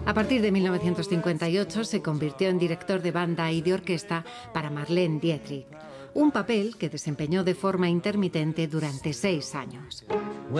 A partir de 1958 se convirtió en director de banda y de orquesta para Marlene Dietrich, un papel que desempeñó de forma intermitente durante 6 años.